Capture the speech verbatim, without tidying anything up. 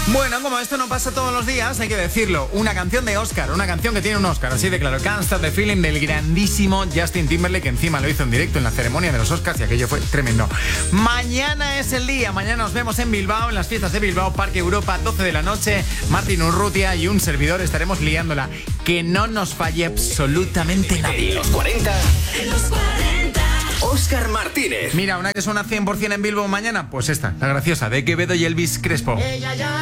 Bueno, como esto no pasa todos los días, hay que decirlo. Una canción de Oscar, una canción que tiene un Oscar, así de claro. Can't Stop the Feeling, del grandísimo Justin Timberlake, que encima lo hizo en directo en la ceremonia de los Oscars y aquello fue tremendo. Mañana es el día, mañana nos vemos en Bilbao, en las fiestas de Bilbao, Parque Europa, doce de la noche. Martín Urrutia y un servidor estaremos liándola. Que no nos falle absolutamente nadie. En los cuarenta. En los cuarenta. Óscar Martínez. Mira, una que suena cien por ciento en Bilbao mañana, pues esta, la graciosa, de Quevedo y Elvis Crespo. Ella ya